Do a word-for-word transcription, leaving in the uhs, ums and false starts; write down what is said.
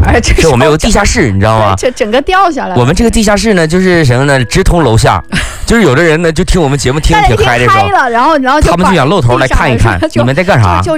儿，这我们有个地下室，你知道吗？ 这整个掉下来。 我们这个地下室呢，就是什么呢？直通楼下，就是有的人呢就听我们节目听挺嗨的时候， 然后然后他们就想露头来看一看你们在干啥。